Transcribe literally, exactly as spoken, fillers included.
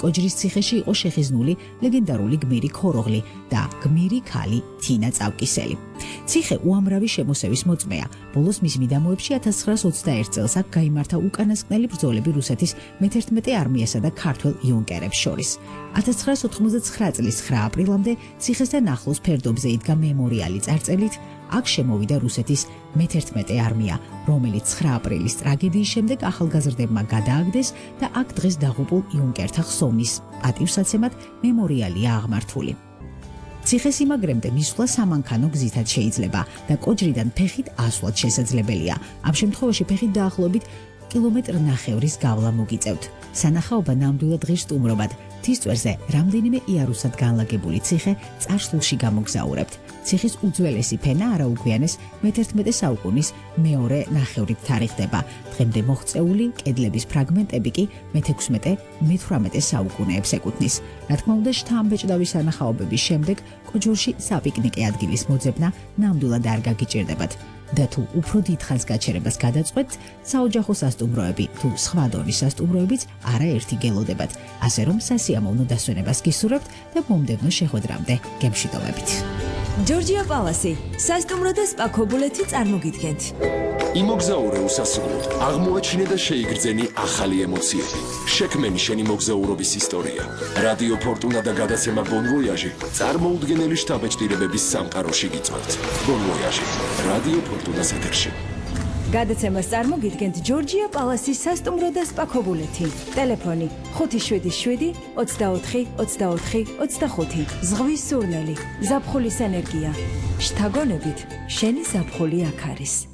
კოჯრის ციხეში იყო შეხიზნული ლეგენდარული გმირი ქოროღლი და გმირი ქალი თინა წავკისელი. ციხე უამრავი შემოსევის მოწმეა. ბოლოს მის მიდამოებში ათას ცხრაას ოცდაერთ წელს აქ გაიმართა უკანასკნელი ბრძოლები რუსეთის მეთერთმეტე არმიასა და ქართველ იუნკერებს შორის. ათას ცხრაას ოთხმოცდაცხრა წლის ცხრა აპრილამდე ციხესთან ახლოს ფერდობზე იდგა მემორიალი წარწერით აქ შემოვიდა რუსეთის მეთერთმეტე არმია, რომელიც ცხრა აპრილის ტრაგედიის შემდეგ ახალგაზრდებმა გადააგდეს და აქ დღეს დაღუპულ იუნკერთა ხსოვნის პატივსაცემად მემორიალია აღმართული. ციხესიმაგრემდე მისვლა სამანქანო გზითაც შეიძლება და კოჯრიდან ფეხით ასვლაც შესაძლებელია. ამ შემთხვევაში ფეხით დაახლოებით კილომეტრ ნახევრის გავლა მოგიწევთ. სანახაობა ნამდვილად ღირს სტუმრობად. თისწვერზე რამდენიმე იარუსად განლაგებული ციხე წარსულში გამოგზაურებთ. ციხის უძველესი ფენა არაუგვიანეს მეთერთმეტე საუკუნის მეორე ნახევრით თარიღდება. დღემდე მოღწეული კედლების ფრაგმენტები კი მეთექვსმეტე მეთვრამეტე საუკუნეებს ეკუთვნის. რა თქმა უნდა, შთამბეჭდავი სანახაობების შემდეგ კოჯორში საპიკნიკე ადგილის მოძებნა ნამდვილად არ გაგიჭირდებათ. და თუ უფრო დიდხანს გაჩერებას გადაწყვეტთ, საოჯახო სასტუმროები თუ სხვა დონის სასტუმროებიც არაერთი გელოდებათ. ასე რომ სასიამოვნო დასვენებას გისურვებთ და მომდევნო შეხვედრამდე გემშვიდობებით. ჯორჯია პალასი, სასტუმრო და სპა ქობულეთი წარმოგიდგენთ. იმოგზაურე უსასრულოდ, აღმოაჩინე და შეიგრძენი ახალი ემოციები. შექმენი შენი მოგზაურობის ისტორია. რადიო ფორტუნა და გადაცემა Bon Voyage წარმოუდგენელი შთაბეჭდილებების სამყაროში გიწვევთ. Bon Voyage, რადიო ფორტუნას ეთერში. გადაცემას წარმოგიდგენთ ჯორჯია პალასის სასტუმრო და სპა ქობულეთი. ტელეფონი ხუთი შვიდი შვიდი ოცდაოთხი ოცდაოთხი ოცდახუთი. ზღვის სურნელი, ზაფხულის ენერგია. შთაგონებით, შენი ზაფხული აქ არის.